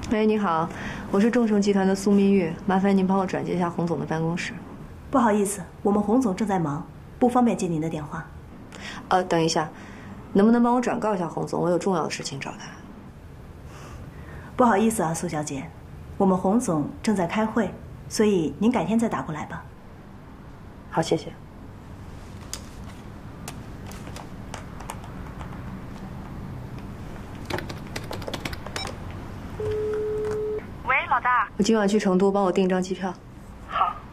喂，你好，我是众盛集团的苏明玉，麻烦您帮我转接一下洪总的办公室。 不好意思，我们洪总正在忙，不方便接您的电话。 等一下，能不能帮我转告一下洪总，我有重要的事情找他。 不好意思啊，苏小姐，我们洪总正在开会，所以您改天再打过来吧。 好，谢谢。 喂，老大， 我今晚去成都，帮我订张机票。